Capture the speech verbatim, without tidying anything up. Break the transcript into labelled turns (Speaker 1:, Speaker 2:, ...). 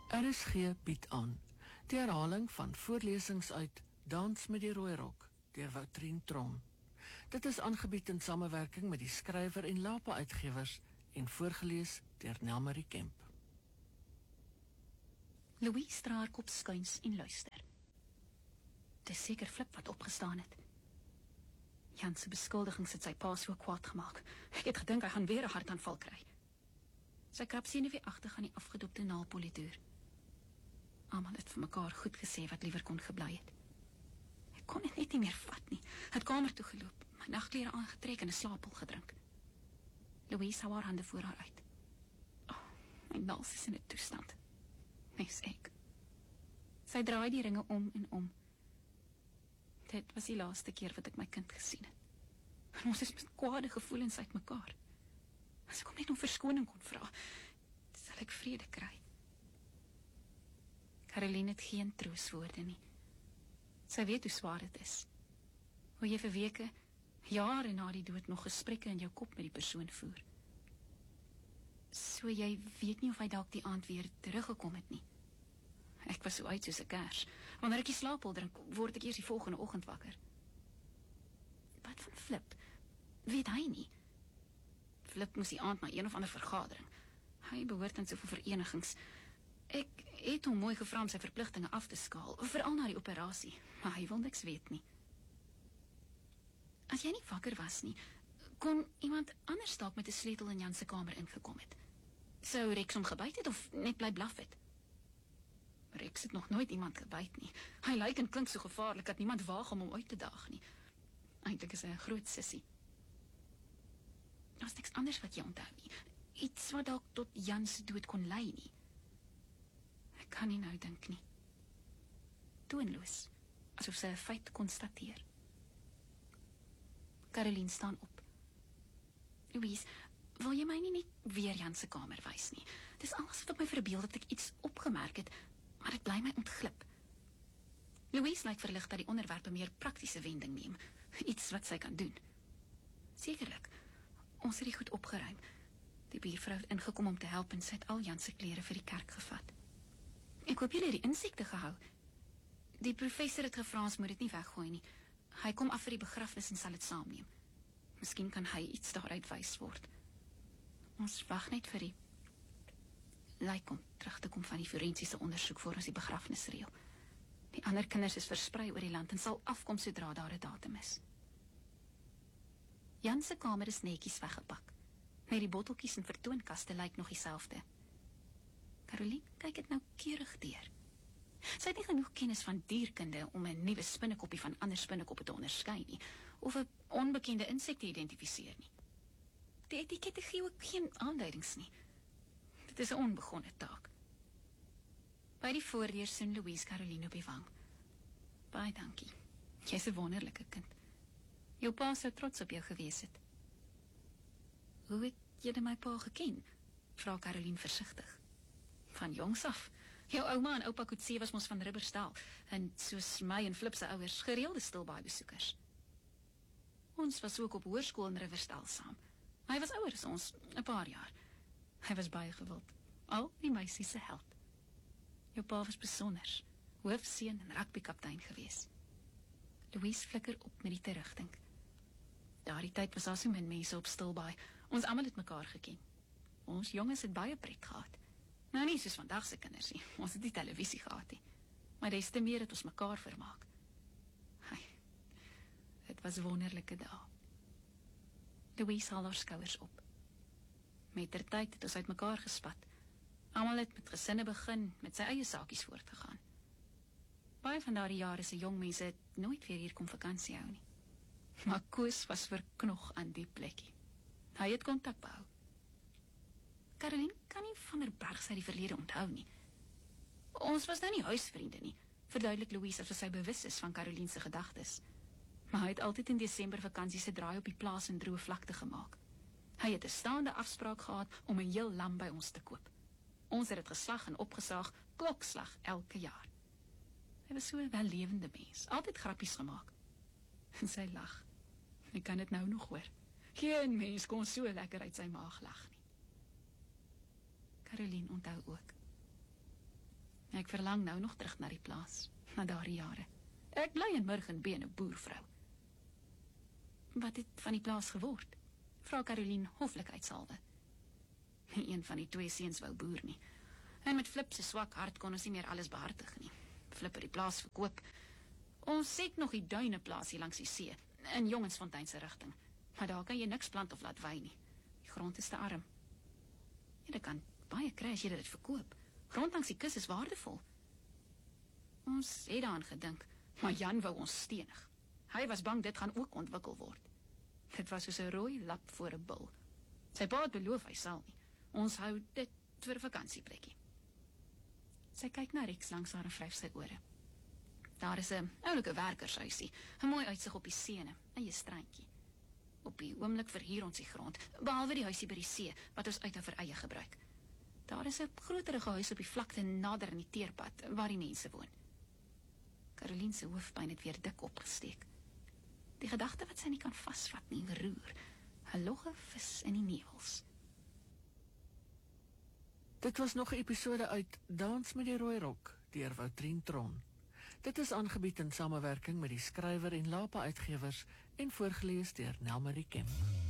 Speaker 1: R S G bied aan die herhaling van voorlesings uit Dans met die Rooi Rok deur Woutrien Tron. Dit is aangebied in samewerking met die skrywer en Lapa uitgewers en voorgelees deur Nelmarie Kemp.
Speaker 2: Louise draai haar kop skuins en luister. Dit is seker Flip wat opgestaan het. Jan se beskuldigings het sy pa so kwaad gemaak. Ek het gedink hy gaan weer 'n hartaanval kry. Sy krap senuweeagtig aan die afgedoopte naalpolitoer. Almal het vir mekaar goed gesê wat liewer kon gebly het. Ek kon dit net nie meer vat nie. Het kamer toe geloop, my nagklere aangetrek en 'n slaappil gedrink. Louise hou haar hande voor haar uit. Oh, my naels is in 'n toestand. Nes ek. Sy draai die ringe om en om. Dit was die laaste keer wat ek my kind gesien het. En ons is met kwade gevoelens uit mekaar. As ek hom net om verskoning kon vra, sal ek vrede kry. Caroline het geen troostwoorde nie. Sy weet hoe swaar dit is. Hoe jy vir weke, jare na die dood nog gesprekke in jou kop met die persoon voer. So jy weet nie of hy dalk die aand weer teruggekom het nie. Ek was so uit soos 'n kers. Wanneer ek die slaappil drink, word ek eers die volgende oggend wakker. Wat van Flip? Weet hy nie? Flip moes die aand na een of ander vergadering. Hy behoort aan soveel verenigings. Ek het hom mooi gevra om sy verpligtinge af te skaal, veral na die operasie, maar hy wil niks weet nie. As jy nie wakker was nie, kon iemand anders dalk met 'n sleutel in Jan se kamer ingekom het. Sou Rex hom gebyt het of net bly blaf het? Rex het nog nooit iemand gebyt nie. Hy lyk en klink so gevaarlik dat niemand waag om hom uit te daag nie. Eintlik is hy 'n groot sissie. Daar's niks anders wat jy onthou nie. Iets wat dalk tot Jan se dood kon lei nie. Ek kan nie nou dink nie. Toonloos, asof sy 'n feit konstateer. Caroline staan op. Louise, wil jy my nie net weer Jan se kamer wys nie? Dis alles wat my verbeel dat ek iets opgemerk het, maar dit bly my ontglip. Louise lyk verlig dat die onderwerp 'n meer praktiese wending neem. Iets wat sy kan doen. Sekerlik, ons het die goed opgeruim. Die buurvrou het ingekom om te help en sy het al Jan se klere vir die kerk gevat. Ek hoop julle het die insekte gehou. Die professor het gevra ons moet dit nie weggooi nie. Hy kom af vir die begrafnis en sal dit saamneem. Miskien kan hy iets daaruit wys word. Ons wag net vir die lijk om terug te kom van die forensiese ondersoek voor ons die begrafnis reël. Die ander kinders is versprei oor die land en sal afkom sodra daar 'n datum is. Jan se kamer is netjies weggepak. Net die botteltjies en vertoonkaste lyk nog dieselfde. Caroline kyk dit nou keurig deur. Sy het nie genoeg kennis van dierkunde om 'n nuwe spinnekoppie van ander spinnekoppe te onderskei nie, of 'n onbekende insek te identifiseer nie. Die etikette gee ook geen aanduidings nie. Dit is 'n onbegonne taak. By die voordeur sien Louise Caroline op die wang. Baie dankie. Jy's 'n wonderlike kind. Jou pa sou trots op jou gewees het. Hoe het jy my pa geken? Vra Caroline versigtig. Van jongs af. Jou ouma en oupa Kutse was mos van Ribbersdal, en soos my en Flip se ouers gereelde stilbaai besoekers. Ons was ook op hoërskool in Ribbersdal saam. Hy was ouer as ons, 'n paar jaar. Hy was baie gewild, al die meisies se held. Jou pa was besonder, hoofseun en rugbykaptein gewees. Louise flikker op met die terugdink. Daardie tyd was daar so min mense op stilbaai. Ons almal het mekaar geken. Ons jonges het baie pret gehad. Nou nie soos vandag se kinders nie. Ons het nie televisie gehad nie. Maar des te meer het ons mekaar vermaak. Hy, het was wonderlike dae. Louise haal haar skouers op. Met ter tyd het ons uit mekaar gespat. Almal het met gesinne begin, met sy eie saakies voortgegaan. Baie van daardie jare se jong mense het nooit weer hier kom vakansie hou nie. Maar Koos was verknog aan die plekkie. Hy het kontak behou. Caroline kan nie van der Berg sy die verlede onthou nie. Ons was nou nie huisvriende nie, verduidelik Louise as sy bewus is van Caroline se gedagtes. Maar hy het altyd in Desember vakansie se draai op die plaas in droë vlakte gemaak. Hy het 'n staande afspraak gehad om 'n heel lam by ons te koop. Ons het dit geslag en opgesaag, klokslag elke jaar. Hy was so 'n wellewende mens, altyd grappies gemaak. En sy lag. Ek kan dit nou nog hoor. Geen mens kon so lekker uit sy maag lag nie. Caroline onthou ook. Ek verlang nou nog terug na die plaas, na daardie jare. Ek bly in Murgenbeen 'n boervrou. Wat het van die plaas geword? Vra Caroline hoflikheidshalwe. Nie een van die twee seuns wou boer nie. En met Flip se swak hart kon ons nie meer alles behartig nie. Flip het die plaas verkoop. Ons het nog die duineplaas hier langs die see, in Jongensfontein se rigting. Maar daar kan jy niks plant of laat wy nie. Die grond is te arm. Ja, dit kan baie kry as jy dit verkoop. Grond langs die kus is waardevol. Ons het daaraan gedink, maar Jan wou ons stenig. Hy was bang dit gaan ook ontwikkel word. Dit was soos 'n rooi lap voor 'n bil. Sy pa het beloof hy sal nie. Ons hou dit vir 'n vakansieplekkie. Sy kyk na Rex langs haar en vryf sy ore. Daar is 'n oulike werkershuisie, 'n mooi uitsig op die see en 'n eie strandjie. Op die oomblik verhuur ons die grond, behalwe die huisie by die see, wat ons uithou vir eie gebruik. Daar is 'n groterige huis op die vlakte nader aan die teerpad, waar die mense woon. Caroline se hoofpyn het weer dik opgesteek. Die gedagte wat sy nie kan vasvat nie, roer. 'n Logge vis in die nevels.
Speaker 1: Dit was nog 'n episode uit Dans met die Rooi Rok deur Woutrien Tron. Dit is aangebied in samewerking met die skrywer en Lapa Uitgewers en voorgeles deur Nelmarie Kemp.